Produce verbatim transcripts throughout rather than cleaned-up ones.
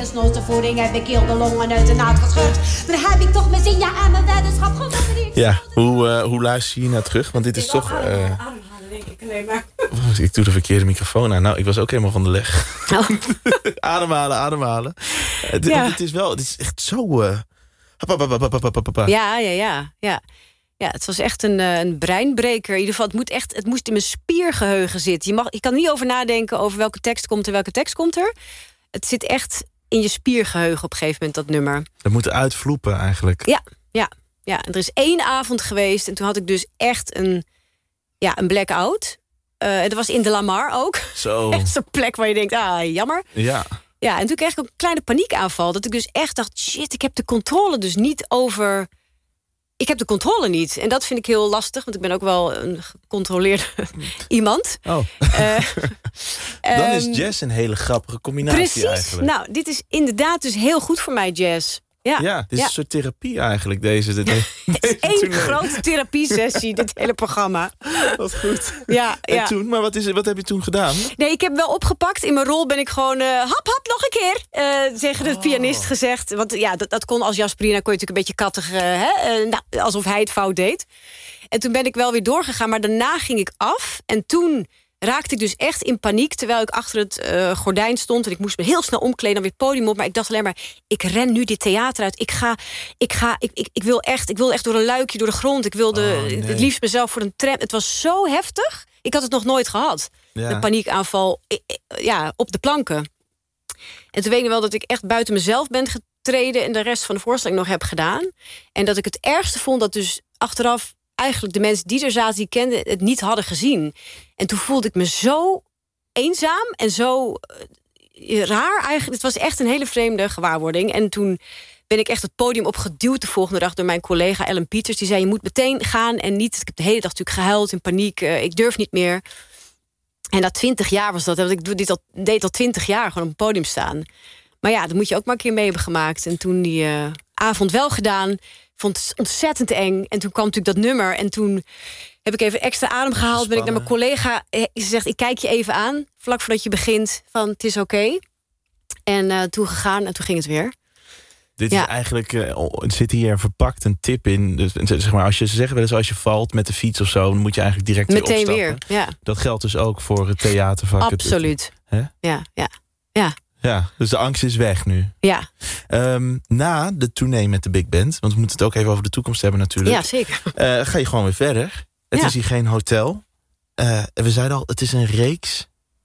gesnost. De voeding heb ik heel de longen uit de naad gescheurd. Maar heb ik toch mijn zin, ja, aan mijn weddenschap gewonnen. Ja, hoe, uh, hoe luister je naar terug? Want dit is toch... Uh... Ademhalen, denk ik. Nee, maar... Oh, ik doe de verkeerde microfoon aan. Nou, ik was ook helemaal van de leg. Oh. ademhalen, ademhalen. Het, Ja. het is wel... Het is echt zo... Uh... Ja, ja, ja, ja. Ja, het was echt een, uh, een breinbreker. In ieder geval, het, moet echt, het moest in mijn spiergeheugen zitten. Je, mag, je kan niet over nadenken over welke tekst komt er, welke tekst komt er. Het zit echt in je spiergeheugen op een gegeven moment, dat nummer. Dat moet uitvloepen eigenlijk. Ja, ja, ja. En er is één avond geweest en toen had ik dus echt een, ja, een blackout. Uh, het was in de Lamar ook. Zo. Echt zo'n plek waar je denkt, ah, jammer. Ja. Ja, en toen kreeg ik ook een kleine paniekaanval. Dat ik dus echt dacht, shit, ik heb de controle dus niet over... Ik heb de controle niet. En dat vind ik heel lastig, want ik ben ook wel een gecontroleerde iemand. Oh. Uh, Dan is um, jazz een hele grappige combinatie precies. eigenlijk. Nou, dit is inderdaad dus heel goed voor mij, jazz. Ja, Ja, dit is ja. een soort therapie eigenlijk, deze. De, Het is één grote therapiesessie, dit hele programma. Wat goed. Ja, En ja. toen, maar wat, is, wat heb je toen gedaan? Nee, ik heb wel opgepakt. In mijn rol ben ik gewoon uh, hap, hap, nog een keer. Uh, tegen de Oh. pianist gezegd. Want ja, dat, dat kon als Jasperina, kon je natuurlijk een beetje kattig... Uh, hè, uh, nou, alsof hij het fout deed. En toen ben ik wel weer doorgegaan. Maar daarna ging ik af. En toen raakte ik dus echt in paniek... terwijl ik achter het uh, gordijn stond. En ik moest me heel snel omkleden, dan weer het podium op. Maar ik dacht alleen maar, ik ren nu dit theater uit. Ik ga, ik ga, ik, ik, ik wil echt, ik wil echt door een luikje, door de grond. Ik wilde Oh, nee. het liefst mezelf voor een tram. Het was zo heftig. Ik had het nog nooit gehad. Ja. Een paniekaanval ja, op de planken. En toen weet ik wel dat ik echt buiten mezelf ben getreden... en de rest van de voorstelling nog heb gedaan. En dat ik het ergste vond dat dus achteraf... eigenlijk de mensen die er zaten, die kenden... het niet hadden gezien. En toen voelde ik me zo eenzaam en zo uh, raar eigenlijk. Het was echt een hele vreemde gewaarwording. En toen ben ik echt het podium opgeduwd de volgende dag... door mijn collega Ellen Pieters. Die zei, je moet meteen gaan en niet... Ik heb de hele dag natuurlijk gehuild in paniek. Uh, ik durf niet meer... En na twintig jaar was dat. Want ik dit al, deed al twintig jaar gewoon op een podium staan. Maar ja, dat moet je ook maar een keer mee hebben gemaakt. En toen die uh, avond wel gedaan. Vond het ontzettend eng. En toen kwam natuurlijk dat nummer. En toen heb ik even extra adem gehaald. Ben ik naar mijn collega. Ze zegt, ik kijk je even aan. Vlak voordat je begint. Van, het is oké. Okay. En uh, toen gegaan. En toen ging het weer. Dit ja. is eigenlijk, uh, er zit hier verpakt een tip in. Dus, zeg maar, als je, ze zeggen wel eens, als je valt met de fiets of zo... dan moet je eigenlijk direct meteen weer weer, opstappen. ja. Dat geldt dus ook voor het theatervak. Absoluut. Het, het, ja, ja, ja. Ja, dus de angst is weg nu. Ja. Um, na de tournee met de Big Band... want we moeten het ook even over de toekomst hebben natuurlijk. Ja, zeker. Uh, ga je gewoon weer verder. Het ja. is hier geen hotel. Uh, we zeiden al, het is een reeks.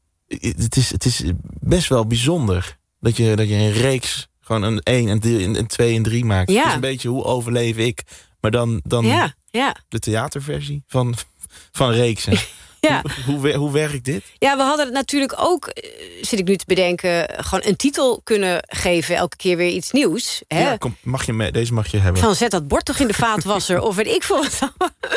Het is, het is best wel bijzonder... dat je, dat je een reeks... gewoon een één en een twee en drie maakt. Ja. Het is een beetje hoe overleef ik. Maar dan, dan ja, ja. de theaterversie van, van reeksen. Ja. Hoe, hoe, hoe werkt dit? Ja, we hadden het natuurlijk ook, zit ik nu te bedenken... gewoon een titel kunnen geven, elke keer weer iets nieuws. Hè? Ja, kom, mag je mee, deze mag je hebben. Van zet dat bord toch in de vaatwasser, of weet ik veel wat.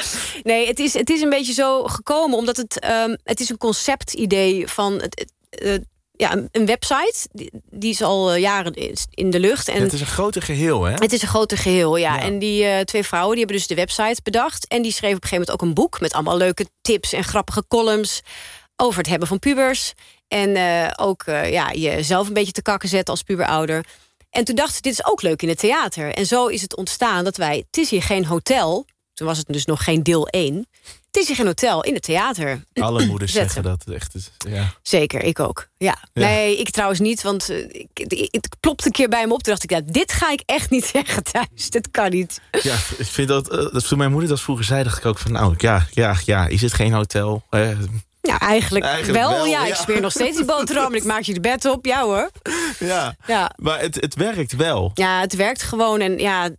Nee, het is, het is een beetje zo gekomen... omdat het, um, het is een conceptidee van... Het, het, ja, een website, die, die is al jaren in de lucht. En ja, het is een groter geheel, hè? Het is een groter geheel, ja. ja. En die uh, twee vrouwen die hebben dus de website bedacht. En die schreven op een gegeven moment ook een boek... met allemaal leuke tips en grappige columns... over het hebben van pubers. En uh, ook uh, ja, jezelf een beetje te kakken zetten als puberouder. En toen dachten ze, dit is ook leuk in het theater. En zo is het ontstaan dat wij... Het is hier geen hotel. Toen was het dus nog geen deel één. Het is hier geen hotel, in het theater. Alle moeders zeggen dat. Echt is, ja. Zeker, ik ook. Ja. Ja. Nee, ik trouwens niet, want uh, ik, ik, ik klopte een keer bij hem op. Toen dacht ik, ja, dit ga ik echt niet zeggen thuis. Dit kan niet. Ja, ik vind dat, uh, dat toen mijn moeder dat vroeger zei, dacht ik ook van, nou ja, ja, ja, is het geen hotel? Uh, Ja, eigenlijk, eigenlijk wel. wel Ja, ja. ik smeer nog steeds die boterham en ik maak je de bed op. Ja hoor. Ja, ja. Maar het, het werkt wel. Ja, het werkt gewoon. En ja...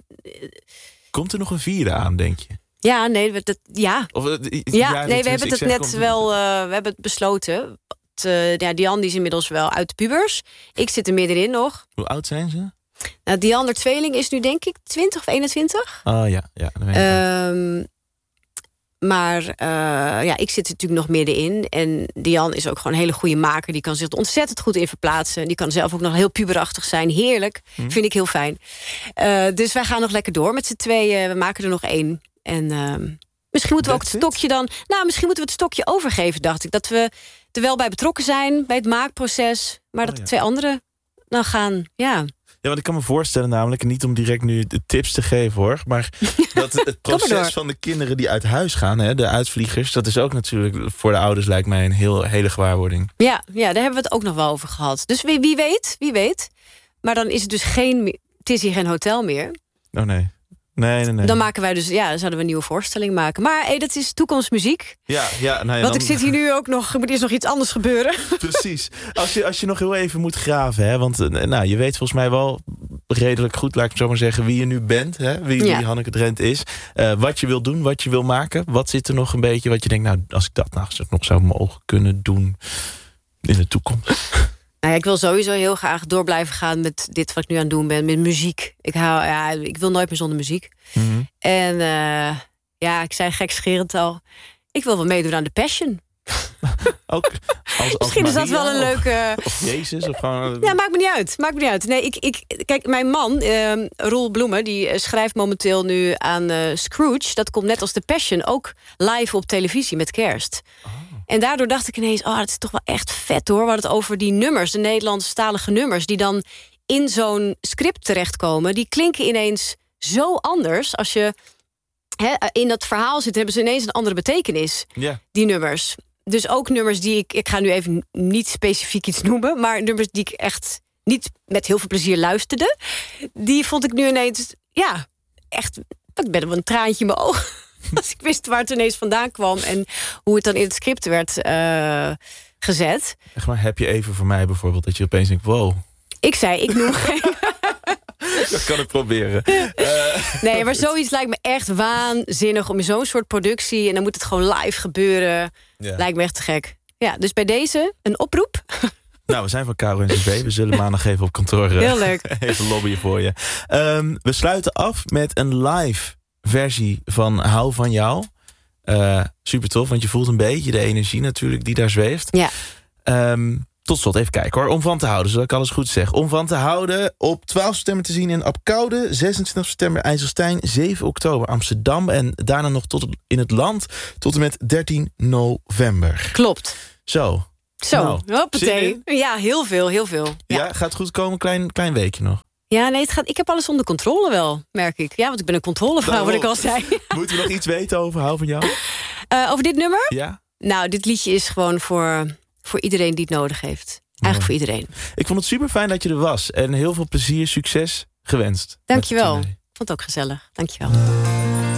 Komt er nog een vierde aan, denk je? Ja, nee, dat, ja. Of, uh, ja, ja, nee, we hebben het zeg, net wel, uh, we hebben het besloten. Het, uh, ja, Diane die is inmiddels wel uit de pubers. Ik zit er middenin nog. Hoe oud zijn ze? Nou, Diane, haar tweeling, is nu denk ik twintig of eenentwintig. Oh ja, ja. Dat weet ik um, maar uh, ja, ik zit er natuurlijk nog middenin. En Diane is ook gewoon een hele goede maker. Die kan zich er ontzettend goed in verplaatsen. Die kan zelf ook nog heel puberachtig zijn. Heerlijk, hm. vind ik heel fijn. Uh, dus wij gaan nog lekker door met z'n tweeën. We maken er nog één. En uh, misschien moeten we ook het stokje dan... Nou, misschien moeten we het stokje overgeven, dacht ik. Dat we er wel bij betrokken zijn, bij het maakproces. Maar dat oh, ja. de twee anderen dan gaan, ja. Ja, want ik kan me voorstellen namelijk, niet om direct nu de tips te geven hoor, maar dat het proces van de kinderen die uit huis gaan, hè, de uitvliegers, dat is ook natuurlijk voor de ouders lijkt mij een heel hele gewaarwording. Ja, ja, daar hebben we het ook nog wel over gehad. Dus wie, wie weet, wie weet. Maar dan is het dus geen, het is hier geen hotel meer. Oh nee. Nee, nee, nee. Dan maken wij dus, ja, dan zouden we een nieuwe voorstelling maken. Maar hey, dat is toekomstmuziek. Ja, ja, nou ja, Want dan... ik zit hier nu ook nog, er moet eerst nog iets anders gebeuren. Precies. Als je, als je nog heel even moet graven, hè, want nou, je weet volgens mij wel redelijk goed, laat ik het zo maar zeggen, wie je nu bent, hè, wie, ja. wie Hanneke Drent is. Uh, wat je wil doen, wat je wil maken. Wat zit er nog een beetje, wat je denkt, nou, als ik dat nou nog zou mogen kunnen doen in de toekomst. Nou ja, ik wil sowieso heel graag door blijven gaan met dit wat ik nu aan het doen ben, met muziek. Ik, hou, ja, ik wil nooit meer zonder muziek. Mm-hmm. En uh, ja, ik zei gekscherend al, ik wil wel meedoen aan The Passion. Ook als, als Misschien is dat wel een of, leuke... Of Jezus, of gewoon... Ja, maakt me niet uit. Maakt me niet uit. Nee, ik, ik, kijk, mijn man, uh, Roel Bloemen, die schrijft momenteel nu aan uh, Scrooge. Dat komt net als The Passion, ook live op televisie met kerst. Oh. En daardoor dacht ik ineens, oh, dat is toch wel echt vet hoor. We hadden het over die nummers, de Nederlandstalige nummers, die dan in zo'n script terechtkomen. Die klinken ineens zo anders. Als je hè, in dat verhaal zit, hebben ze ineens een andere betekenis. Ja. Die nummers. Dus ook nummers die ik, ik ga nu even niet specifiek iets noemen, maar nummers die ik echt niet met heel veel plezier luisterde, die vond ik nu ineens, ja, echt, ik ben wel een traantje in mijn ogen. Als ik wist waar het ineens vandaan kwam en hoe het dan in het script werd uh, gezet. Echt maar, heb je even voor mij bijvoorbeeld dat je opeens denkt, wow. Ik zei, ik noem geen... Dat kan ik proberen. Uh... Nee, maar zoiets lijkt me echt waanzinnig om in zo'n soort productie en dan moet het gewoon live gebeuren. Ja. Lijkt me echt te gek. Ja, dus bij deze een oproep. Nou, we zijn van K R O N C V. We zullen maandag even op kantoor uh, heel leuk. even lobbyen voor je. Um, we sluiten af met een live versie van Hou van jou. Uh, super tof, want je voelt een beetje de energie natuurlijk die daar zweeft. Ja. Um, tot slot, even kijken hoor. Om van te houden, zodat ik alles goed zeg. Om van te houden, op twaalf september te zien in Apkoude, zesentwintig september IJsselstein, zeven oktober Amsterdam en daarna nog tot in het land tot en met dertien november. Klopt. Zo. Zo, nou, hoppatee. Ja, heel veel, heel veel. Ja, ja gaat goed komen, klein, klein weekje nog. Ja, nee, het gaat, ik heb alles onder controle wel, merk ik. Ja, want ik ben een controlevrouw, wat ik al zei. Moeten we nog iets weten over Hou van jou? Uh, over dit nummer? Ja. Nou, dit liedje is gewoon voor, voor iedereen die het nodig heeft. Eigenlijk ja. voor iedereen. Ik vond het super fijn dat je er was. En heel veel plezier, succes gewenst. Dank je wel. Ik vond het ook gezellig. Dank je wel.